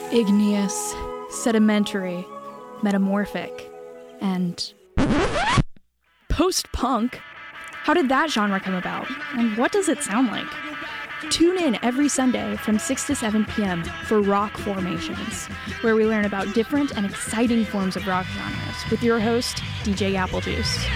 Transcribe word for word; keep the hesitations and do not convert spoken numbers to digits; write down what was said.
igneous, sedimentary, metamorphic, and post-punk. How did that genre come about? And what does it sound like? Tune in every Sunday from six to seven p.m. for Rock Formations, where we learn about different and exciting forms of rock genres with your host, D J Applejuice.